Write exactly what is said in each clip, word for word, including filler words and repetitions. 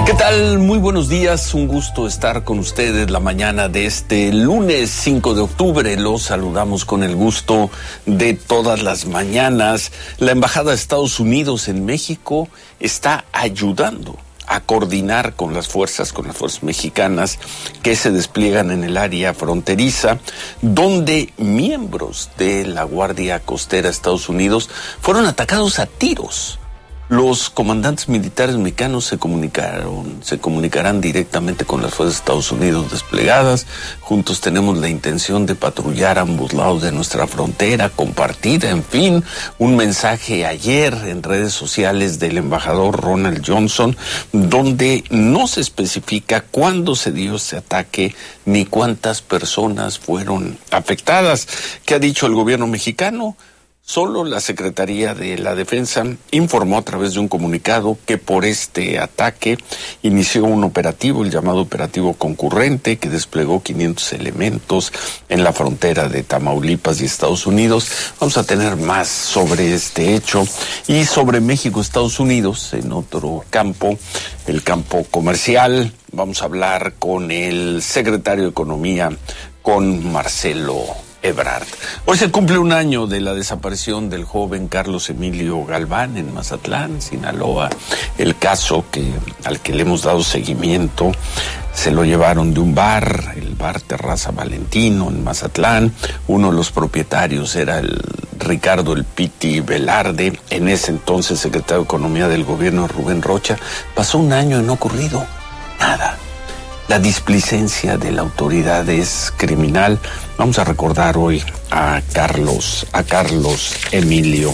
¿Qué tal? Muy buenos días, un gusto estar con ustedes la mañana de este lunes cinco de octubre. Los saludamos con el gusto de todas las mañanas. La Embajada de Estados Unidos en México está ayudando a coordinar con las fuerzas, con las fuerzas mexicanas que se despliegan en el área fronteriza, donde miembros de la Guardia Costera de Estados Unidos fueron atacados a tiros. Los comandantes militares mexicanos se comunicaron, se comunicarán directamente con las fuerzas de Estados Unidos desplegadas. Juntos tenemos la intención de patrullar a ambos lados de nuestra frontera, compartir, en fin, un mensaje ayer en redes sociales del embajador Ronald Johnson, donde no se especifica cuándo se dio ese ataque ni cuántas personas fueron afectadas. ¿Qué ha dicho el gobierno mexicano? Solo la Secretaría de la Defensa informó a través de un comunicado que por este ataque inició un operativo, el llamado operativo concurrente, que desplegó quinientos elementos en la frontera de Tamaulipas y Estados Unidos. Vamos a tener más sobre este hecho y sobre México-Estados Unidos en otro campo, el campo comercial. Vamos a hablar con el secretario de Economía, con Marcelo Ebrard. Hoy se cumple un año de la desaparición del joven Carlos Emilio Galván en Mazatlán, Sinaloa. El caso que al que le hemos dado seguimiento, se lo llevaron de un bar, el bar Terraza Valentino en Mazatlán. Uno de los propietarios era el Ricardo El Piti Velarde, en ese entonces secretario de Economía del gobierno Rubén Rocha. Pasó un año y no ha ocurrido nada. La displicencia de la autoridad es criminal. Vamos a recordar hoy a Carlos, a Carlos Emilio.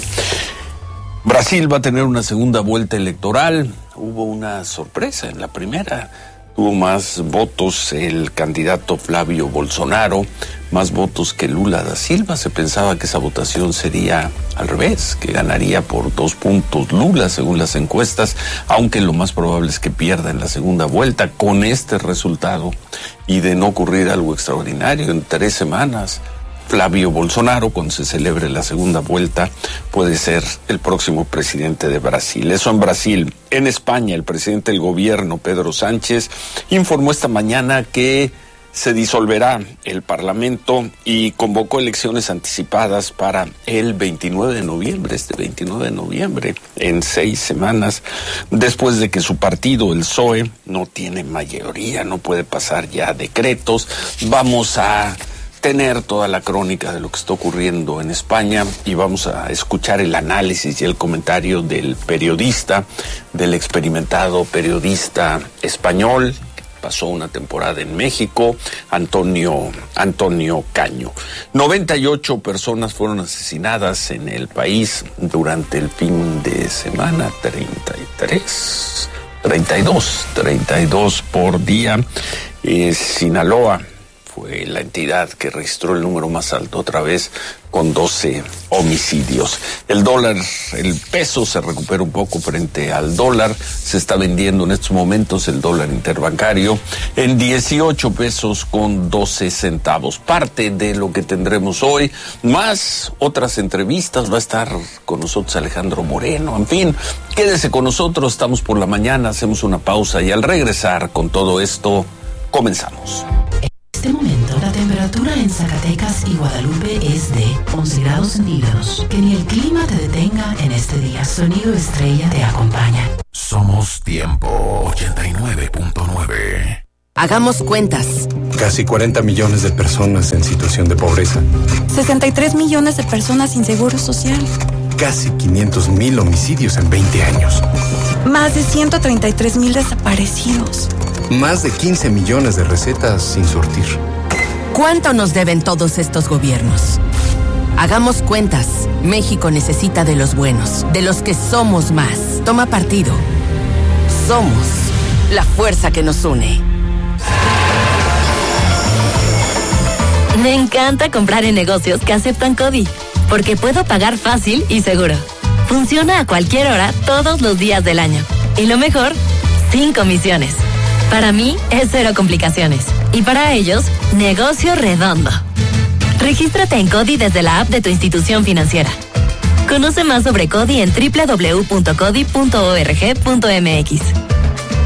Brasil va a tener una segunda vuelta electoral. Hubo una sorpresa en la primera. Tuvo más votos el candidato Flavio Bolsonaro, más votos que Lula da Silva. Se pensaba que esa votación sería al revés, que ganaría por dos puntos Lula según las encuestas, aunque lo más probable es que pierda en la segunda vuelta. Con este resultado, y de no ocurrir algo extraordinario, en tres semanas Flavio Bolsonaro, cuando se celebre la segunda vuelta, puede ser el próximo presidente de Brasil. Eso en Brasil. En España, el presidente del gobierno, Pedro Sánchez, informó esta mañana que se disolverá el Parlamento y convocó elecciones anticipadas para el veintinueve de noviembre, este veintinueve de noviembre, en seis semanas, después de que su partido, el P S O E, no tiene mayoría, no puede pasar ya decretos. Vamos a tener toda la crónica de lo que está ocurriendo en España y vamos a escuchar el análisis y el comentario del periodista, del experimentado periodista español, que pasó una temporada en México, Antonio, Antonio Caño. noventa y ocho personas fueron asesinadas en el país durante el fin de semana, treinta y tres, treinta y dos, treinta y dos por día. Eh, Sinaloa fue la entidad que registró el número más alto otra vez, con doce homicidios. El dólar, el peso se recupera un poco frente al dólar. Se está vendiendo en estos momentos el dólar interbancario en dieciocho pesos con doce centavos. Parte de lo que tendremos hoy, más otras entrevistas. Va a estar con nosotros Alejandro Moreno. En fin, quédese con nosotros. Estamos por la mañana, hacemos una pausa y al regresar con todo esto, comenzamos. En este momento, la temperatura en Zacatecas y Guadalupe es de once grados centígrados. Que ni el clima te detenga en este día. Sonido Estrella te acompaña. Somos Tiempo ochenta y nueve punto nueve. Hagamos cuentas. Casi cuarenta millones de personas en situación de pobreza. sesenta y tres millones de personas sin seguro social. Casi quinientos mil homicidios en veinte años. Más de ciento treinta y tres mil desaparecidos. Más de quince millones de recetas sin surtir. ¿Cuánto nos deben todos estos gobiernos? Hagamos cuentas. México necesita de los buenos, de los que somos más. Toma partido. Somos la fuerza que nos une. Me encanta comprar en negocios que aceptan CODI, porque puedo pagar fácil y seguro. Funciona a cualquier hora, todos los días del año. Y lo mejor, sin comisiones. Para mí es cero complicaciones. Y para ellos, negocio redondo. Regístrate en CODI desde la app de tu institución financiera. Conoce más sobre CODI en doble u doble u doble u punto codi punto org punto m x.